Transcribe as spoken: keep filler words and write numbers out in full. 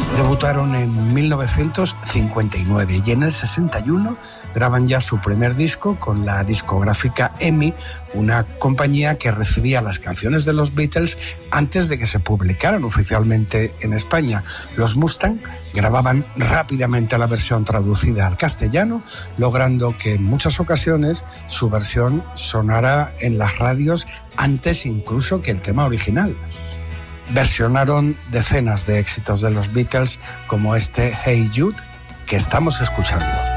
Debutaron en mil novecientos cincuenta y nueve y en el sesenta y uno graban ya su primer disco con la discográfica E M I, una compañía que recibía las canciones de los Beatles antes de que se publicaran oficialmente en España. Los Mustang grababan rápidamente la versión traducida al castellano, logrando que en muchas ocasiones su versión sonara en las radios antes incluso que el tema original. Versionaron decenas de éxitos de los Beatles como este Hey Jude que estamos escuchando.